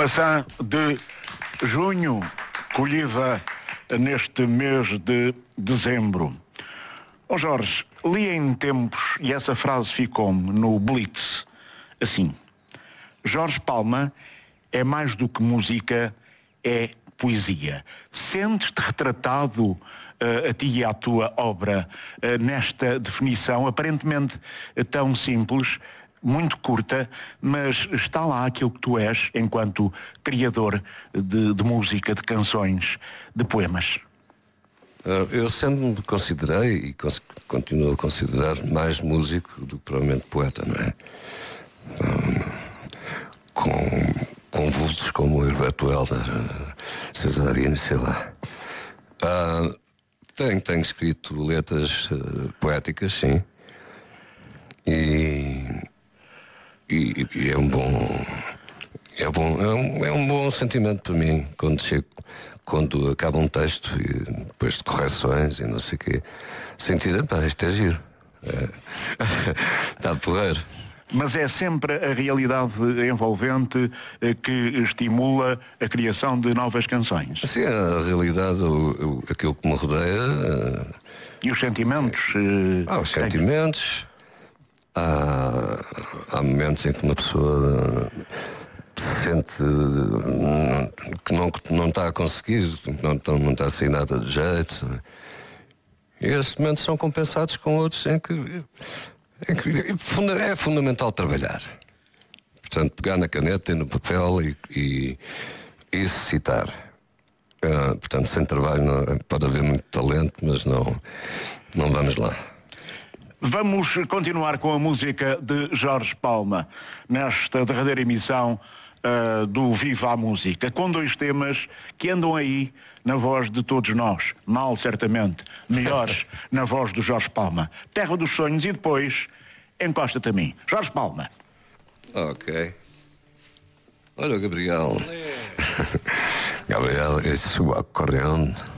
Maçã de junho, colhida neste mês de dezembro. Ó Jorge, li em tempos e essa frase ficou-me no Blitz, assim: Jorge Palma é mais do que música, é poesia. Sentes-te retratado a ti e à tua obra nesta definição, aparentemente tão simples, muito curta, mas está lá aquilo que tu és enquanto criador de música, de canções, de poemas? Eu sempre me considerei e continuo a considerar mais músico do que provavelmente poeta, não é? Com vultos como o Herberto Helder, Cesarino, sei lá. Tenho escrito letras poéticas, sim. E é um bom sentimento para mim quando acaba um texto e depois de correções e não sei o quê, sentir, isto é giro. Está porreiro. Mas é sempre a realidade envolvente que estimula a criação de novas canções. Sim, a realidade, aquilo que me rodeia. E os sentimentos? Os sentimentos. Há momentos em que uma pessoa se sente que não está a conseguir, que não está a sair nada de jeito. E esses momentos são compensados com outros em que é fundamental trabalhar. Portanto, pegar na caneta e no papel e citar. Portanto, sem trabalho pode haver muito talento, mas não vamos lá. Vamos continuar com a música de Jorge Palma nesta derradeira emissão do Viva a Música, com dois temas que andam aí na voz de todos nós, mal certamente, melhores na voz do Jorge Palma. Terra dos Sonhos e depois Encosta-te a mim. Jorge Palma. Ok. Olha o Gabriel. Gabriel, esse é o acordeão.